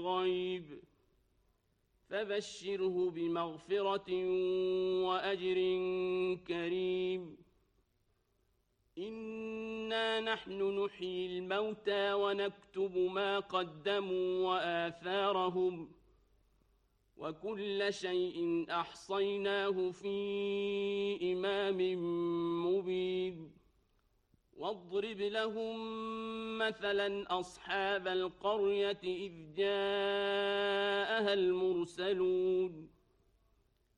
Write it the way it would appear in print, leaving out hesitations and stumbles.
الغيب فبشره بمغفرة وأجر كريم إنا نحن نحيي الموتى ونكتب ما قدموا وآثارهم وكل شيء أحصيناه في إمام مبين واضرب لهم مثلا أصحاب القرية إذ جاءها المرسلون